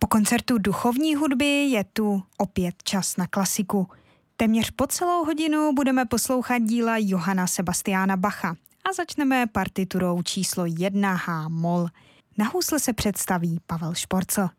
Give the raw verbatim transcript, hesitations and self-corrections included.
koncertu duchovní hudby je tu opět čas na klasiku. Téměř po celou hodinu budeme poslouchat díla Johanna Sebastiana Bacha a začneme partiturou číslo jedna há mol. Na housle se představí Pavel Šporcl.